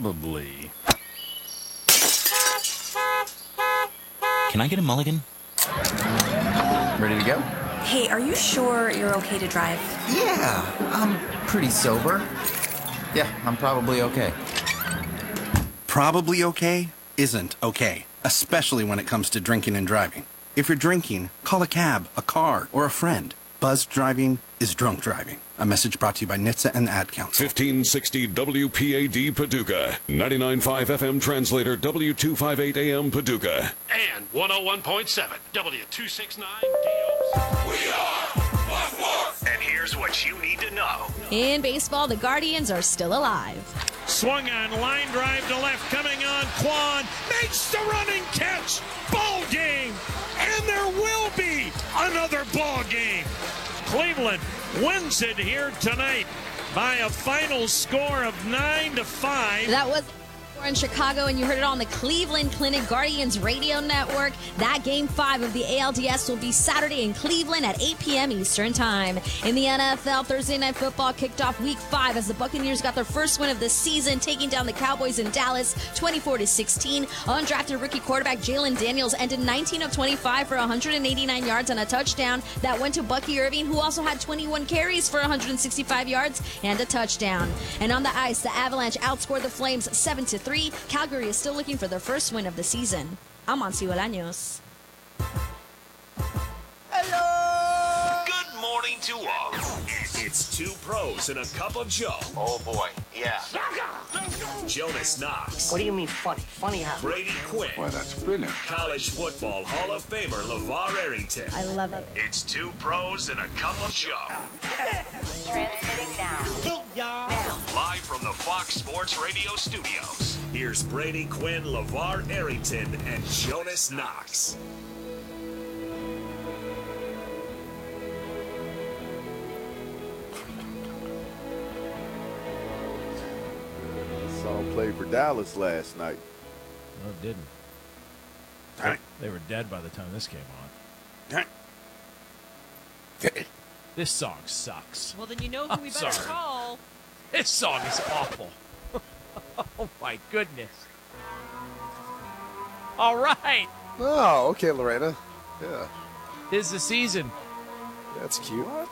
Probably. Can I get a mulligan? Ready to go? Hey, are you sure you're okay to drive? Yeah, I'm pretty sober. Yeah, I'm probably okay. Probably okay isn't okay, especially when it comes to drinking and driving. If you're drinking, call a cab, a car, or a friend. Buzzed driving is drunk driving. A message brought to you by NHTSA and the Ad Council. 1560 WPAD Paducah, 99.5 FM translator W258 AM Paducah. And 101.7 W269 We are Blackmore. And here's what you need to know. In baseball, the Guardians are still alive. Swung on, line drive to left, coming on, Quan makes the running catch. Ball game. And there will be another ball game. Cleveland wins it here tonight by a final score of 9-5. That was in Chicago, and you heard it on the Cleveland Clinic Guardians radio network. That Game 5 of the ALDS will be Saturday in Cleveland at 8 p.m. Eastern Time. In the NFL, Thursday Night Football kicked off Week 5 as the Buccaneers got their first win of the season, taking down the Cowboys in Dallas 24-16. Undrafted rookie quarterback Jalen Daniels ended 19 of 25 for 189 yards and a touchdown. That went to Bucky Irving, who also had 21 carries for 165 yards and a touchdown. And on the ice, the Avalanche outscored the Flames 7-3. Calgary is still looking for their first win of the season. I'm Ansi Bolaños. Hello! Good morning to all. It's two pros and a cup of Joe. Oh boy, yeah. Jonas Knox. What do you mean funny? Funny how? Brady Quinn. Why, that's brilliant. College football Hall of Famer LeVar Arrington. I love it. It's two pros and a cup of Joe. Transmitting now. Live from the Fox Sports Radio studios. Here's Brady Quinn, LeVar Arrington, and Jonas Knox. Song played for Dallas last night. No, it didn't. Dang. They were dead by the time this came on. Dang. This song sucks. Well, then you know who we better sorry. call. This song is awful. Oh, my goodness. All right. Oh, okay, Lorena. Yeah. Tis the season. That's cute. What?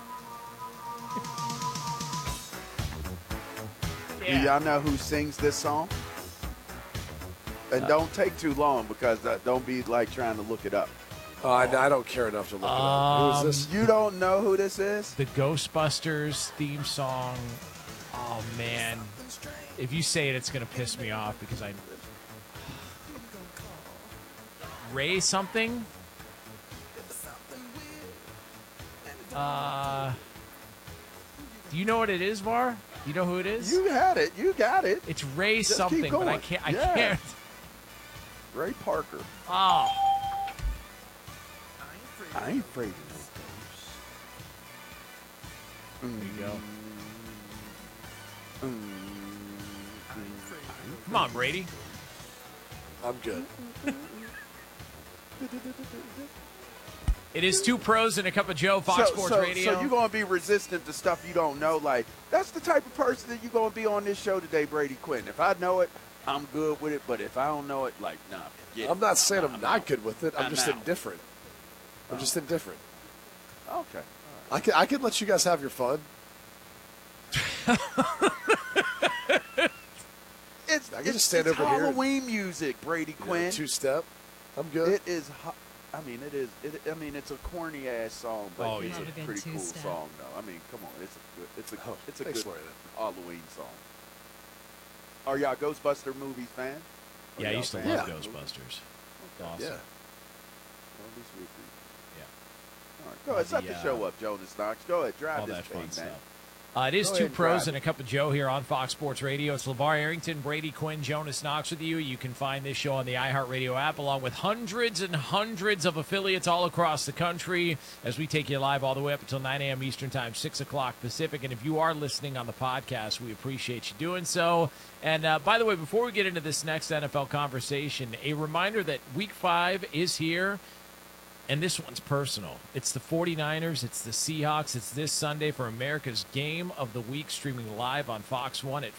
Yeah. Do y'all know who sings this song? And don't take too long because don't be like trying to look it up. I don't care enough to look it up. Who is this? You don't know who this is? The Ghostbusters theme song. Oh, man. If you say it, it's going to piss me off because I... Ray something? Do you know what it is, Var? Do you know who it is? You had it. You got it. It's Ray Just something, keep but going. I can't. I Yeah. can't. Ray Parker. Oh. I ain't afraid of no ghosts. There you go. Come on, Brady. I'm good. It is two pros and a cup of Joe, Fox Sports Radio. So you're going to be resistant to stuff you don't know. Like, that's the type of person that you're going to be on this show today, Brady Quinn. If I know it, I'm good with it. But if I don't know it, like, nah, forget it. I'm not saying I'm not good with it. I'm just out. indifferent. I'm just indifferent. Okay. I can let you guys have your fun. It's stand over here. Halloween music, Brady Quinn. Two-step. I'm good. It is. I mean, it is. I mean, it's a corny ass song, but it's a pretty cool song, though. I mean, come on, it's a good. It's a good Halloween song. Are y'all Ghostbuster movies fans? Yeah, I used to love Ghostbusters. Awesome. Yeah. Yeah. All right, go ahead, set the show up, Jonas Knox. Go ahead, drive all this that thing, fun man. stuff. It is Go two ahead, pros drive and a cup of Joe here on Fox Sports Radio. It's LeVar Arrington, Brady Quinn, Jonas Knox with you. You can find this show on the iHeartRadio app along with hundreds and hundreds of affiliates all across the country as we take you live all the way up until 9 a.m. Eastern Time, 6 o'clock Pacific. And if you are listening on the podcast, we appreciate you doing so. And by the way, before we get into this next NFL conversation, a reminder that Week 5 is here. And this one's personal. It's the 49ers. It's the Seahawks. It's this Sunday for America's Game of the Week, streaming live on Fox 1 at